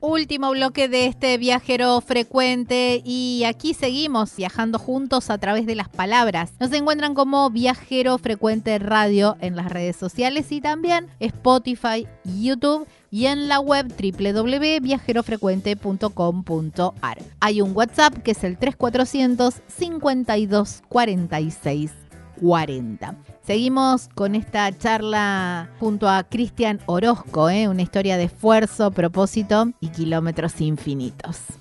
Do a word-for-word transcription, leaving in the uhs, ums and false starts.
Último bloque de este viajero frecuente y aquí seguimos viajando juntos a través de las palabras. Nos encuentran como Viajero Frecuente Radio en las redes sociales y también Spotify, YouTube y en la web doble u doble u doble u punto viajero frecuente punto com punto a r. Hay un WhatsApp que es el tres cuatrocientos cincuenta y dos cuarenta y seis cuarenta. Seguimos con esta charla junto a Cristian Orozco, ¿eh? Una historia de esfuerzo, propósito y kilómetros infinitos.